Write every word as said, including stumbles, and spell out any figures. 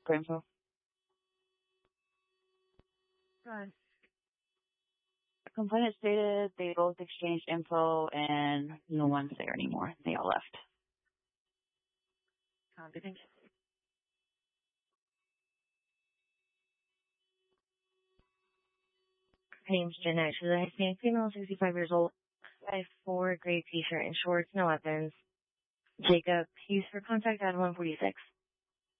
Info. Good. Complainant stated they both exchanged info and no one's there anymore. They all left. Copy. Thank you. My name's Jeanette. She's a Hispanic female, sixty-five years old, five four, gray t-shirt and shorts, no weapons. Jacob, he's for contact at one forty-six.